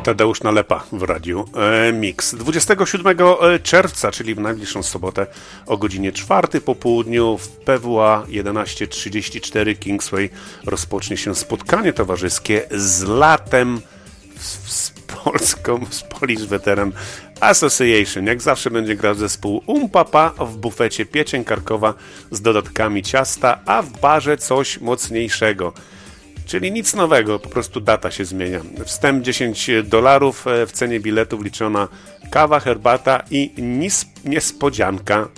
Tadeusz Nalepa w Radiu Mix. 27 czerwca, czyli w najbliższą sobotę o godzinie 4 po południu w PWA 1134 Kingsway rozpocznie się spotkanie towarzyskie z latem z Polską, z Polish Veteran Association. Jak zawsze będzie grał zespół Umpapa, w bufecie pieczeń karkowa z dodatkami ciasta, a w barze coś mocniejszego. Czyli nic nowego, po prostu data się zmienia. Wstęp $10, w cenie biletu wliczona kawa, herbata i niespodzianka.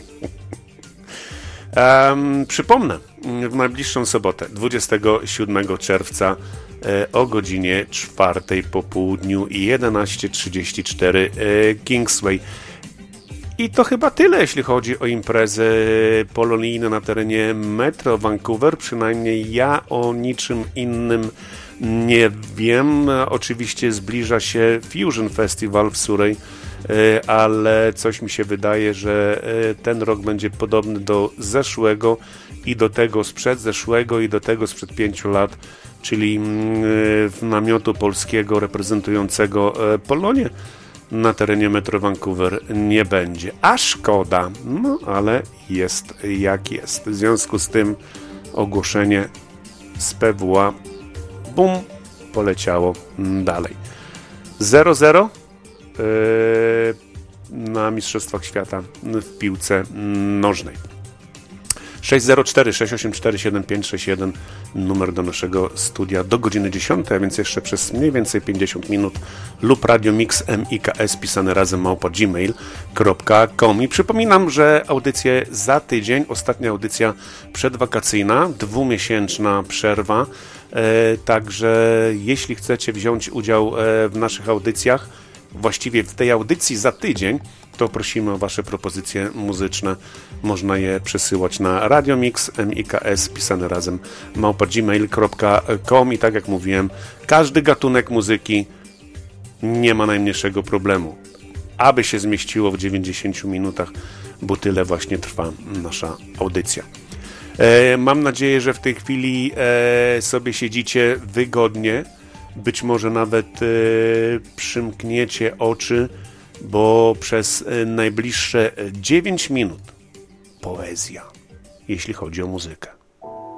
Przypomnę, w najbliższą sobotę, 27 czerwca o godzinie 4 po południu i 11:34 Kingsway. I to chyba tyle, jeśli chodzi o imprezy polonijne na terenie Metro Vancouver. Przynajmniej ja o niczym innym nie wiem. Oczywiście zbliża się Fusion Festival w Surrey, ale coś mi się wydaje, że ten rok będzie podobny do zeszłego i do tego sprzed zeszłego i do tego sprzed 5 lat, czyli namiotu polskiego reprezentującego Polonię na terenie Metro Vancouver nie będzie. A szkoda, no ale jest jak jest. W związku z tym ogłoszenie z PWA bum, poleciało dalej. 0-0 na Mistrzostwach Świata w piłce nożnej. 604-684-7561 numer do naszego studia do godziny 10, a więc jeszcze przez mniej więcej 50 minut lub Radio Mix MIKS pisane razem @gmail.com. I przypominam, że audycje za tydzień, ostatnia audycja przedwakacyjna, 2-miesięczna przerwa, także jeśli chcecie wziąć udział w naszych audycjach, właściwie w tej audycji za tydzień, to prosimy o Wasze propozycje muzyczne. Można je przesyłać na Radio Mix MIKS pisane razem @gmail.com i tak jak mówiłem, każdy gatunek muzyki nie ma najmniejszego problemu, aby się zmieściło w 90 minutach, bo tyle właśnie trwa nasza audycja. Mam nadzieję, że w tej chwili sobie siedzicie wygodnie, być może nawet przymkniecie oczy, bo przez najbliższe 9 minut poezja, jeśli chodzi o muzykę.